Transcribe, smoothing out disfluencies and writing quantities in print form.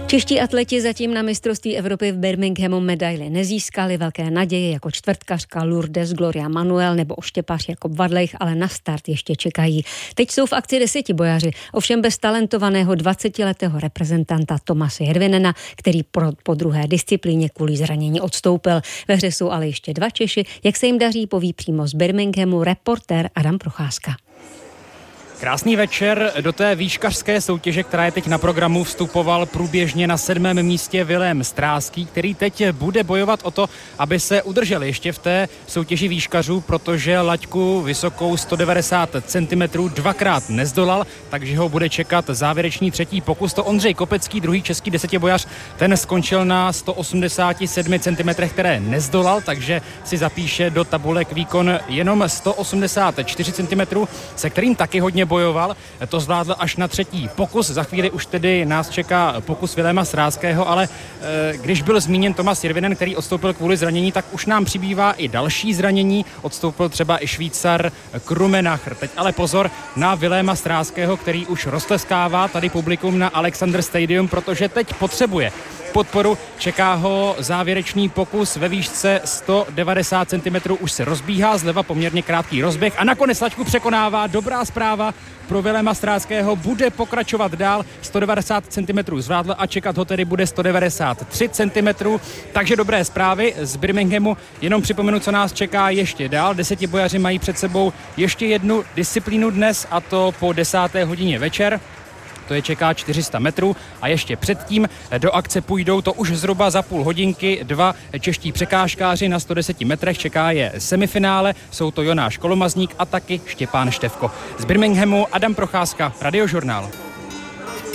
Čeští atleti zatím na mistrovství Evropy v Birminghamu medaily nezískali. Velké naděje jako čtvrtkařka Lourdes Gloria Manuel nebo oštěpař Jakob Vadlejch, ale na start ještě čekají. Teď jsou v akci 10 bojaři, ovšem bez talentovaného 20letého reprezentanta Tomase Järvenena, který po druhé disciplíně kvůli zranění odstoupil. Ve hře jsou ale ještě 2 Češi. Jak se jim daří, poví přímo z Birminghamu reportér Adam Procházka. Krásný večer. Do té výškařské soutěže, která je teď na programu, vstupoval průběžně na 7. místě Vilém Stráský, který teď bude bojovat o to, aby se udržel ještě v té soutěži výškařů, protože laťku vysokou 190 cm dvakrát nezdolal, takže ho bude čekat závěrečný 3. pokus. To Ondřej Kopecký, druhý český desetibojař, ten skončil na 187 cm, které nezdolal, takže si zapíše do tabulek výkon jenom 184 cm, se kterým taky hodně bojoval. To zvládl až na 3. pokus. Za chvíli už tedy nás čeká pokus Viléma Stráského, ale když byl zmíněn Tomas Järvenen, který odstoupil kvůli zranění, tak už nám přibývá i další zranění. Odstoupil třeba i Švýcar Krummenacher. Teď ale pozor na Viléma Stráského, který už roztleskává tady publikum na Alexander Stadium, protože teď potřebuje podporu. Čeká ho závěrečný pokus ve výšce 190 cm. Už se rozbíhá, zleva poměrně krátký rozběh a nakonec laťku překonává. Dobrá zpráva pro Viléma Stráského, bude pokračovat dál. 190 cm zvládl a čekat ho tedy bude 193 cm. Takže dobré zprávy z Birminghamu. Jenom připomenu, co nás čeká ještě dál. 10 bojaři mají před sebou ještě jednu disciplínu dnes, a to po 10. hodině večer. To je čeká 400 metrů a ještě předtím do akce půjdou to už zhruba za půl hodinky 2 čeští překážkáři na 110 metrech. Čeká je semifinále, jsou to Jonáš Kolomazník a taky Štěpán Števko. Z Birminghamu Adam Procházka, Radiožurnál.